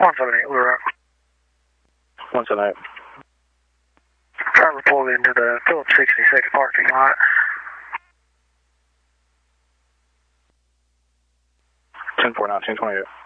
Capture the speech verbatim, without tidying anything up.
one seven eight, we're out. one seven eight. Driver pulled into the Phillips sixty-six parking lot. ten four nineteen twenty-eight.